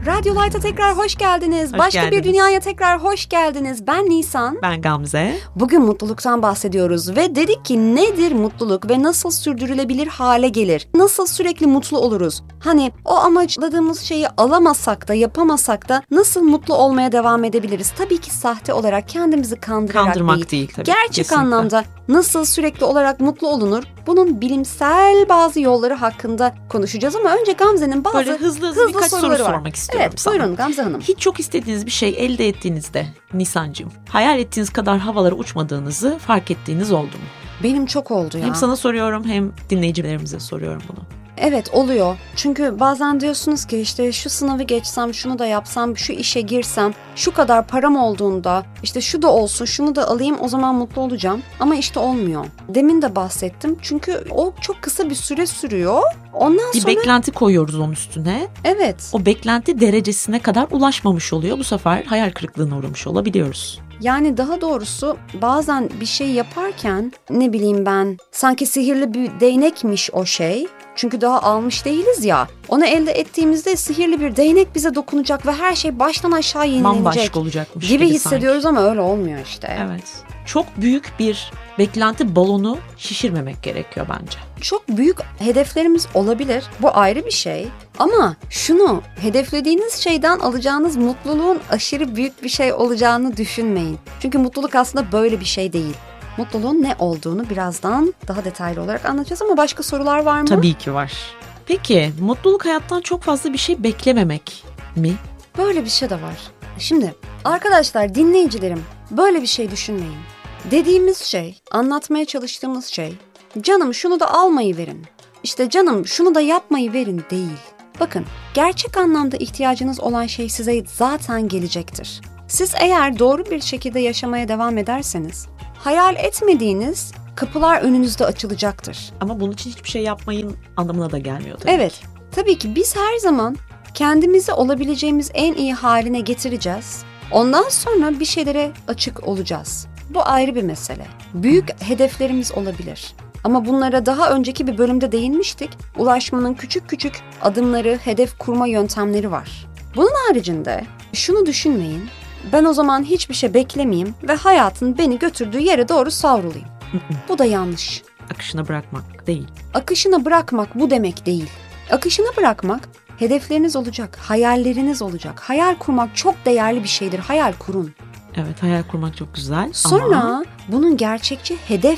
Radyo Light'a tekrar hoş geldiniz. Başka bir dünyaya tekrar hoş geldiniz. Ben Nisan. Ben Gamze. Bugün mutluluktan bahsediyoruz ve dedik ki nedir mutluluk ve nasıl sürdürülebilir hale gelir? Nasıl sürekli mutlu oluruz? Hani o amaçladığımız şeyi alamasak da yapamasak da nasıl mutlu olmaya devam edebiliriz? Tabii ki sahte olarak kendimizi kandırmak değil tabii. Gerçek kesinlikle. Anlamda nasıl sürekli olarak mutlu olunur? Bunun bilimsel bazı yolları hakkında konuşacağız ama önce Gamze'nin bazı böyle hızlı birkaç soru sormak istiyorum sana. Buyurun Gamze Hanım. Hiç çok istediğiniz bir şey elde ettiğinizde Nisancığım, hayal ettiğiniz kadar havalara uçmadığınızı fark ettiğiniz oldu mu? Benim çok oldu ya. Hem sana soruyorum hem dinleyicilerimize soruyorum bunu. Evet oluyor. Çünkü bazen diyorsunuz ki işte şu sınavı geçsem, şunu da yapsam, şu işe girsem, şu kadar param olduğunda işte şu da olsun, şunu da alayım o zaman mutlu olacağım. Ama işte olmuyor. Demin de bahsettim. Çünkü o çok kısa bir süre sürüyor. Ondan sonra... Bir beklenti koyuyoruz onun üstüne. Evet. O beklenti derecesine kadar ulaşmamış oluyor. Bu sefer hayal kırıklığına uğramış olabiliyoruz. Yani daha doğrusu bazen bir şey yaparken ne bileyim ben sanki sihirli bir değnekmiş o şey. Çünkü daha almış değiliz ya. Onu elde ettiğimizde sihirli bir değnek bize dokunacak ve her şey baştan aşağı yenilenecek. Bambaşka olacakmış gibi hissediyoruz sanki. Ama öyle olmuyor işte. Evet. Çok büyük bir beklenti balonu şişirmemek gerekiyor bence. Çok büyük hedeflerimiz olabilir. Bu ayrı bir şey. Ama şunu, hedeflediğiniz şeyden alacağınız mutluluğun aşırı büyük bir şey olacağını düşünmeyin. Çünkü mutluluk aslında böyle bir şey değil. Mutluluğun ne olduğunu birazdan daha detaylı olarak anlatacağız ama başka sorular var mı? Tabii ki var. Peki mutluluk hayattan çok fazla bir şey beklememek mi? Böyle bir şey de var. Şimdi arkadaşlar, dinleyicilerim, böyle bir şey düşünmeyin. Dediğimiz şey, anlatmaya çalıştığımız şey, canım şunu da almayı verin, İşte canım şunu da yapmayı verin değil. Bakın, gerçek anlamda ihtiyacınız olan şey size zaten gelecektir. Siz eğer doğru bir şekilde yaşamaya devam ederseniz, hayal etmediğiniz kapılar önünüzde açılacaktır. Ama bunun için hiçbir şey yapmayın anlamına da gelmiyor tabii Evet, ki. Tabii ki biz her zaman kendimizi olabileceğimiz en iyi haline getireceğiz. Ondan sonra bir şeylere açık olacağız. Bu ayrı bir mesele. Büyük hedeflerimiz olabilir. Ama bunlara daha önceki bir bölümde değinmiştik. Ulaşmanın küçük küçük adımları, hedef kurma yöntemleri var. Bunun haricinde şunu düşünmeyin. Ben o zaman hiçbir şey beklemeyeyim ve hayatın beni götürdüğü yere doğru savrulayım. Bu da yanlış. Akışına bırakmak değil. Akışına bırakmak bu demek değil. Akışına bırakmak, hedefleriniz olacak, hayalleriniz olacak. Hayal kurmak çok değerli bir şeydir. Hayal kurun. Evet, hayal kurmak çok güzel. Sonra ama... bunun gerçekçi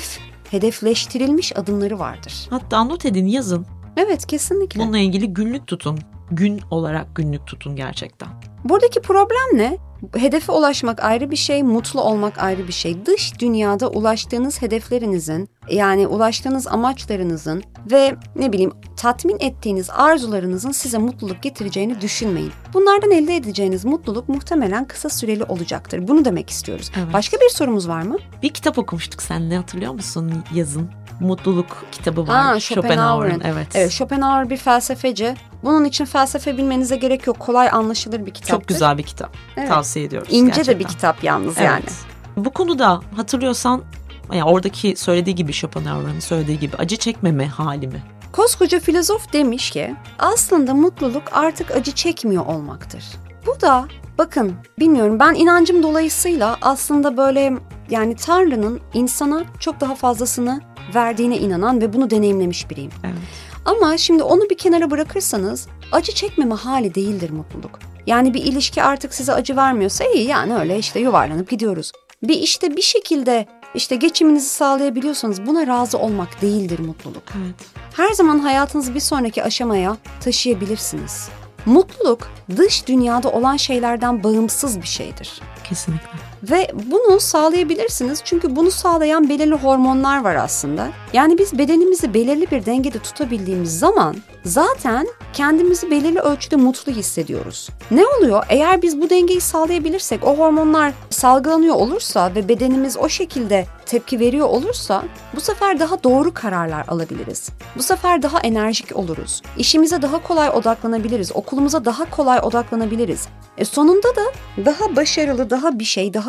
hedefleştirilmiş adımları vardır. Hatta not edin, yazın. Evet, kesinlikle. Bununla ilgili günlük tutun. Gün olarak günlük tutun gerçekten. Buradaki problem ne? Hedefe ulaşmak ayrı bir şey, mutlu olmak ayrı bir şey. Dış dünyada ulaştığınız hedeflerinizin, yani ulaştığınız amaçlarınızın ve ne bileyim tatmin ettiğiniz arzularınızın size mutluluk getireceğini düşünmeyin. Bunlardan elde edeceğiniz mutluluk muhtemelen kısa süreli olacaktır. Bunu demek istiyoruz. Evet. Başka bir sorumuz var mı? Bir kitap okumuştuk seninle, hatırlıyor musun yazın? Mutluluk kitabı var. Schopenhauer'ın. Evet, Schopenhauer bir felsefeci. Bunun için felsefe bilmenize gerek yok. Kolay anlaşılır bir kitaptır. Çok güzel bir kitap. Evet. Tavsiye ediyoruz İnce gerçekten. de bir kitap yalnız evet. yani. Bu konuda hatırlıyorsan, yani oradaki söylediği gibi, Schopenhauer'ın söylediği gibi acı çekmeme hali mi? Koskoca filozof demiş ki aslında mutluluk artık acı çekmiyor olmaktır. Bu da bakın, bilmiyorum, ben inancım dolayısıyla aslında böyle, yani Tanrı'nın insana çok daha fazlasını verdiğine inanan ve bunu deneyimlemiş biriyim. Evet. Ama şimdi onu bir kenara bırakırsanız acı çekmeme hali değildir mutluluk. Yani bir ilişki artık size acı vermiyorsa iyi, yani öyle işte yuvarlanıp gidiyoruz. Bir işte bir şekilde işte geçiminizi sağlayabiliyorsanız buna razı olmak değildir mutluluk. Evet. Her zaman hayatınızı bir sonraki aşamaya taşıyabilirsiniz. Mutluluk dış dünyada olan şeylerden bağımsız bir şeydir. Kesinlikle. Ve bunu sağlayabilirsiniz çünkü bunu sağlayan belirli hormonlar var aslında. Yani biz bedenimizi belirli bir dengede tutabildiğimiz zaman zaten kendimizi belirli ölçüde mutlu hissediyoruz. Ne oluyor? Eğer biz bu dengeyi sağlayabilirsek, o hormonlar salgılanıyor olursa ve bedenimiz o şekilde tepki veriyor olursa bu sefer daha doğru kararlar alabiliriz. Bu sefer daha enerjik oluruz. İşimize daha kolay odaklanabiliriz. Okulumuza daha kolay odaklanabiliriz. Sonunda da daha başarılı, daha bir şey, daha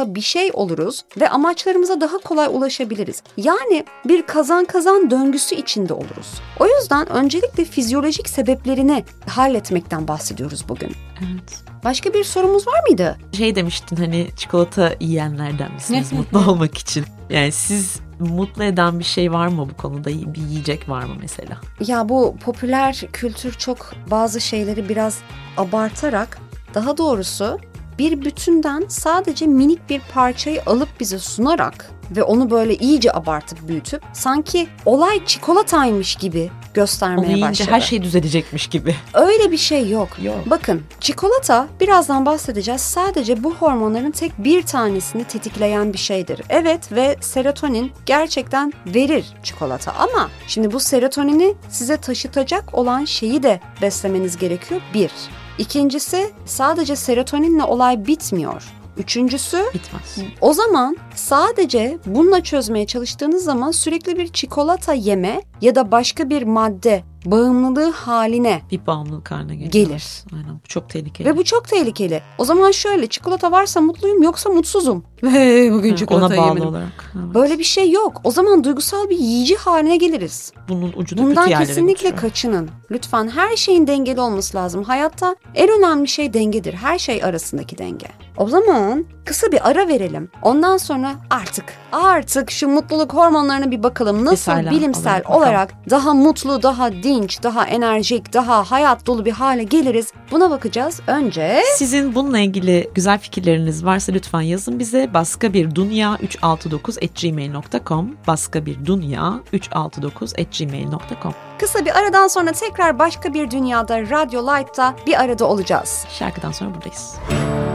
hayatımızda bir şey oluruz ve amaçlarımıza daha kolay ulaşabiliriz. Yani bir kazan kazan döngüsü içinde oluruz. O yüzden öncelikle fizyolojik sebeplerini halletmekten bahsediyoruz bugün. Evet. Başka bir sorumuz var mıydı? Demiştin hani çikolata yiyenlerden misiniz mutlu olmak için? Yani siz mutlu eden bir şey var mı bu konuda? Bir yiyecek var mı mesela? Ya bu popüler kültür çok bazı şeyleri biraz abartarak, daha doğrusu bir bütünden sadece minik bir parçayı alıp bize sunarak ve onu böyle iyice abartıp büyütüp sanki olay çikolataymış gibi göstermeye onu yiyince başladı. her şey düzelecekmiş gibi. Öyle bir şey yok. Yok. Bakın, çikolata, birazdan bahsedeceğiz, sadece bu hormonların tek bir tanesini tetikleyen bir şeydir. Evet, ve serotonin gerçekten verir çikolata, ama şimdi bu serotonini size taşıtacak olan şeyi de beslemeniz gerekiyor. Bir. İkincisi, sadece serotoninle olay bitmiyor. Üçüncüsü, Bitmez. o zaman sadece bununla çözmeye çalıştığınız zaman sürekli bir çikolata yeme ya da başka bir madde bağımlılığı haline Bir bağımlılık haline gelir. Aynen, bu çok tehlikeli. ve bu çok tehlikeli. O zaman şöyle, çikolata varsa mutluyum, yoksa mutsuzum. Ve bugün çikolata ona bağlı yemedim. olarak. Evet. Böyle bir şey yok. O zaman duygusal bir yiyici haline geliriz. Bunun ucu da Bundan kötü yerlere kesinlikle götürüyor. kaçının. Lütfen, her şeyin dengeli olması lazım. Hayatta en önemli şey dengedir. Her şey arasındaki denge. O zaman kısa bir ara verelim. Ondan sonra artık şu mutluluk hormonlarına bir bakalım. Nasıl Mesela bilimsel bakalım. olarak daha mutlu, daha dinç, daha enerjik, daha hayat dolu bir hale geliriz. Buna bakacağız. Önce Sizin bununla ilgili güzel fikirleriniz varsa lütfen yazın bize. baskabirdünya369@gmail.com baskabirdünya369@gmail.com. kısa bir aradan sonra tekrar başka bir dünyada, Radyo Light'ta bir arada olacağız. Şarkıdan sonra buradayız.